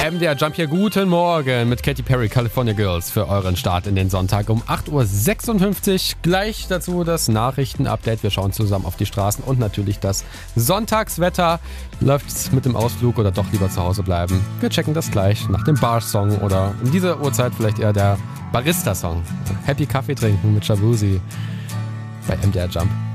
MDR Jump hier, guten Morgen mit Katy Perry, California Girls für euren Start in den Sonntag um 8.56 Uhr. Gleich dazu das Nachrichtenupdate. Wir schauen zusammen auf die Straßen und natürlich das Sonntagswetter. Läuft's mit dem Ausflug oder doch lieber zu Hause bleiben? Wir checken das gleich nach dem Bar-Song oder in dieser Uhrzeit vielleicht eher der Barista-Song. Happy Kaffee trinken mit Shabuzi bei MDR Jump.